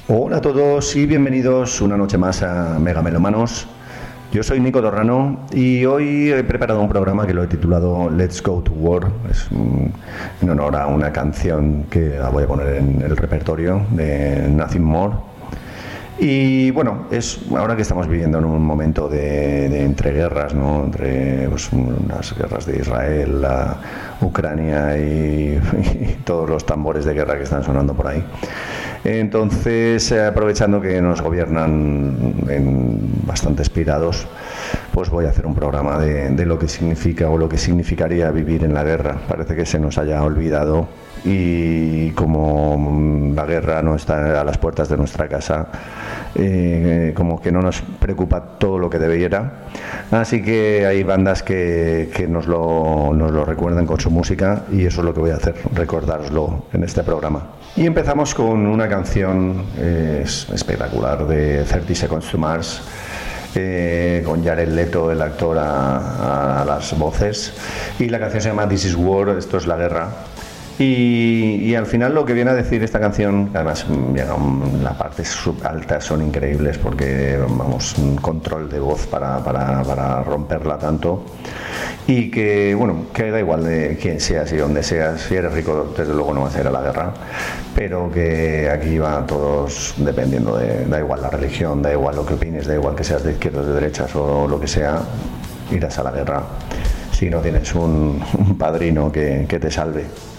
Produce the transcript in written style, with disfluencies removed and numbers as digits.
Hola a todos y bienvenidos una noche más a Mega Melomanos. Yo soy Nico Torrano y hoy he preparado un programa que lo he titulado Let's Go to War. Es en honor a una canción que la voy a poner en el repertorio de Nothing More. Y bueno, es ahora que estamos viviendo en un momento de entreguerras, ¿no? Entre pues, las guerras de Israel, la Ucrania y todos los tambores de guerra que están sonando por ahí. Entonces, aprovechando que nos gobiernan bastante inspirados, pues voy a hacer un programa de lo que significa o lo que significaría vivir en la guerra. Parece que se nos haya olvidado y como la guerra no está a las puertas de nuestra casa, como que no nos preocupa todo lo que debiera. Así que hay bandas que nos lo recuerdan con su música y eso es lo que voy a hacer, recordároslo en este programa. Y empezamos con una canción espectacular de 30 Seconds to Mars, con Jared Leto, el actor, a las voces, y la canción se llama This is War, esto es la guerra. Y al final lo que viene a decir esta canción, además la parte alta son increíbles porque vamos, un control de voz para romperla tanto, y que bueno, que da igual de quién seas y dónde seas, si eres rico desde luego no vas a ir a la guerra, pero que aquí va todos dependiendo da igual la religión, da igual lo que opines, da igual que seas de izquierdas, de derechas o lo que sea, irás a la guerra si no tienes un padrino que te salve.